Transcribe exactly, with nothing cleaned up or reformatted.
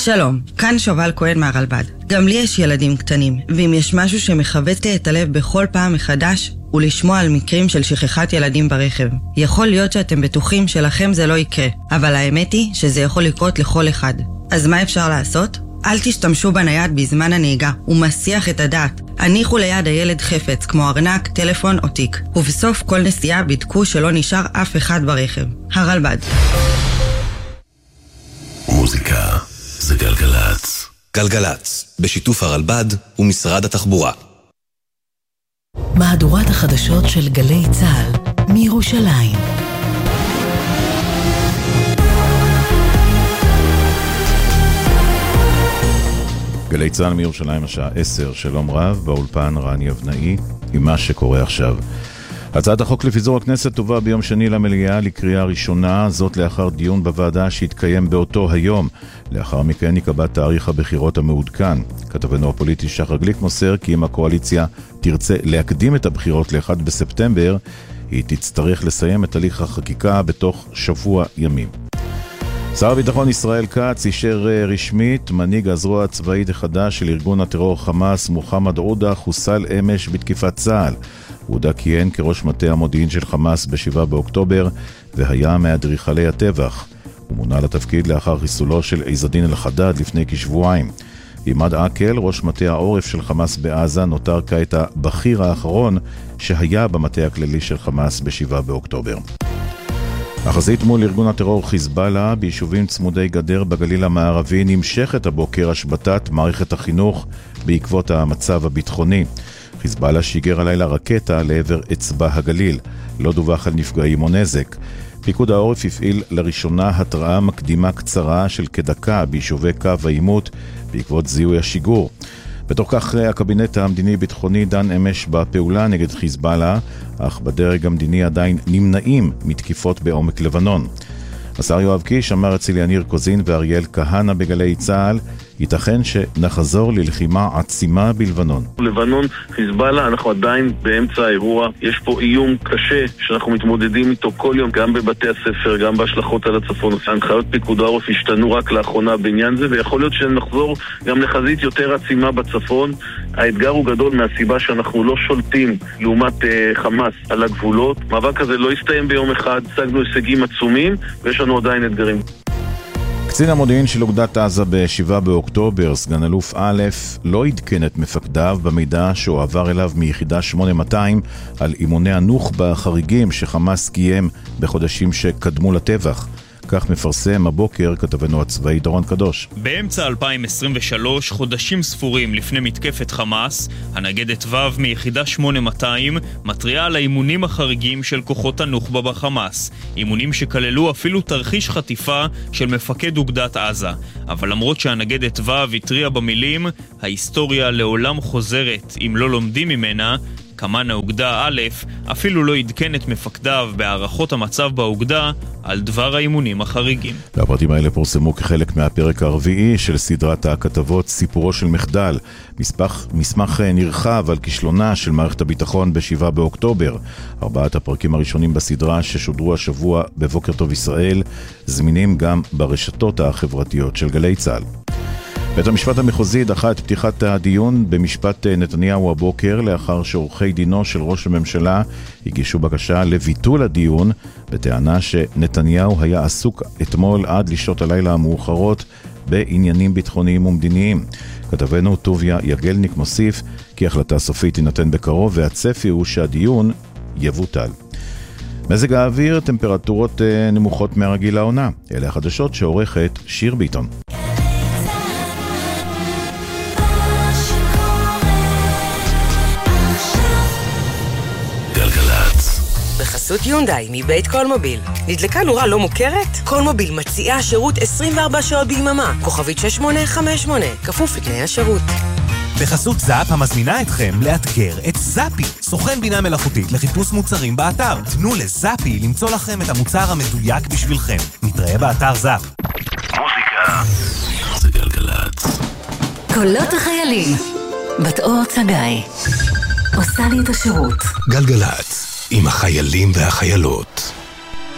שלום, כאן שובל כהן מהרלב"ד. גם לי יש ילדים קטנים, ואם יש משהו שמחבט לי את הלב בכל פעם מחדש, הוא לשמוע על מקרים של שכחת ילדים ברכב. יכול להיות שאתם בטוחים שלכם זה לא יקרה, אבל האמת היא שזה יכול לקרות לכל אחד. אז מה אפשר לעשות? אל תשתמשו בנייד בזמן הנהיגה, הוא מסיח את הדעת. הניחו ליד הילד חפץ, כמו ארנק, טלפון או תיק. ובסוף כל נסיעה בדקו שלא נשאר אף אחד ברכב. הרלב"ד. מוזיקה זה גלגלץ. גלגלץ, בשיתוף הרלב"ד ומשרד התחבורה. מהדורת החדשות של גלי צהל מירושלים. גלי צהל מירושלים השעה עשר, שלום רב, באולפן רני אבנאי עם מה שקורה עכשיו. הצעת החוק לפיזור הכנסת תובא ביום שני למליאה לקריאה ראשונה, זאת לאחר דיון בוועדה שהתקיים באותו היום. לאחר מכן יקבע תאריך הבחירות המעודכן. כתבנו הפוליטי שחר גליק מוסר כי אם הקואליציה תרצה להקדים את הבחירות ל-אחד בספטמבר, היא תצטרך לסיים את הליך החקיקה בתוך שבוע ימים. שר הביטחון ישראל כץ אישר רשמית מנהיג הזרוע הצבאית החדש של ארגון הטרור חמאס מוחמד עודה חוסל אמש בתקיפת צה"ל. עודה כיהן כראש מטה המודיעין של חמאס ב-שבעה באוקטובר והיה מאדריכלי הטבח. הוא מונה לתפקיד לאחר חיסולו של עז א-דין אל-חדאד לפני כשבועיים. עימאד עקל, ראש מטה העורף של חמאס בעזה, נותר כעת הבכיר האחרון שהיה במטה הכללי של חמאס ב-שבעה באוקטובר. החזית מול ארגון הטרור חיזבאללה ביישובים צמודי גדר בגליל המערבי נמשכת הבוקר השבתת מערכת החינוך בעקבות המצב הביטחוני. חיזבאללה שיגר הלילה רקטה לעבר אצבע הגליל. לא דווח על נפגעים או נזק. פיקוד העורף הפעיל לראשונה התראה מקדימה קצרה של כדקה ביישובי קו העימות בעקבות זיהוי השיגור. בתוך כך הקבינט המדיני-ביטחוני דן אמש בפעולה נגד חיזבאללה, אך בדרג המדיני עדיין נמנעים מתקיפות בעומק לבנון. השר יואב קיש אמר אצל יניר קוזין ואריאל כהנא בגלי צהל, ייתכן שנחזור ללחימה עצימה בלבנון. לבנון, חיזבאללה, אנחנו עדיין באמצע האירוע. יש פה איום קשה שאנחנו מתמודדים איתו כל יום, גם בבתי הספר, גם בהשלכות על הצפון. ההנחיות פיקוד העורף השתנו רק לאחרונה בעניין זה, ויכול להיות שנחזור גם לחזית יותר עצימה בצפון. האתגר הוא גדול מהסיבה שאנחנו לא שולטים לעומת uh, חמאס על הגבולות. מאבק הזה לא יסתיים ביום אחד, השגנו הישגים עצומים, ויש לנו עדיין אתגרים. קצין המודיעין של אוגדת עזה ב-שבעה באוקטובר, סגן אלוף א', לא עדכן את מפקדיו במידע שהועבר אליו מיחידה שמונה מאתיים על אימוני הנוח'בה החריגים שחמאס קיים בחודשים שקדמו לטבח. כך מפרסם הבוקר כתבנו הצבאי דורון קדוש. באמצע אלפיים עשרים ושלוש, חודשים ספורים לפני מתקפת חמאס, הנגדת ו' מיחידה שמונה מאתיים מטריעה על האימונים החריגים של כוחות הנוח'בה בחמאס. אימונים שכללו אפילו תרחיש חטיפה של מפקד אוגדת עזה. אבל למרות שהנגדת ו' התריעה במילים, ההיסטוריה לעולם חוזרת אם לא לומדים ממנה, כמן האוגדה א' אפילו לא עדכן את מפקדיו בהערכות המצב באוגדה על דבר האימונים החריגים. הפרטים האלה פורסמו כחלק מהפרק הרביעי של סדרת הכתבות סיפורו של מחדל, מסמך, מסמך נרחב על כישלונה של מערכת הביטחון ב-שבעה באוקטובר. ארבעת הפרקים הראשונים בסדרה ששודרו השבוע בבוקר טוב ישראל זמינים גם ברשתות החברתיות של גלי צהל. בית המשפט המחוזי דחה את פתיחת הדיון במשפט נתניהו הבוקר לאחר שעורכי דינו של ראש הממשלה הגישו בקשה לביטול הדיון בטענה שנתניהו היה עסוק אתמול עד לשעות הלילה המאוחרות בעניינים ביטחוניים ומדיניים. כתבנו טוביה יגלניק מוסיף כי החלטה סופית תינתן בקרוב והצפי הוא שהדיון יבוטל. מזג האוויר, טמפרטורות נמוכות מהרגיל העונה. אלה החדשות שעורכת שיר ביטון. בחסות יונדאי מבית קולמוביל. נדלקה נורה לא מוכרת? קולמוביל מציעה שירות עשרים וארבע שעות ביממה. כוכבית שש שמונה חמש שמונה. כפוף לתנאי השירות. בחסות זאפ המזמינה אתכם לאתגר את זאפי, סוכן בינה מלאכותית לחיפוש מוצרים באתר. תנו לזאפי למצוא לכם את המוצר המדויק בשבילכם. נתראה באתר זאפ. מוזיקה זה גלגלץ. קולות החיילים. בת אור צגאי עושה לי את השירות. גלגלץ עם החיילים והחיילות.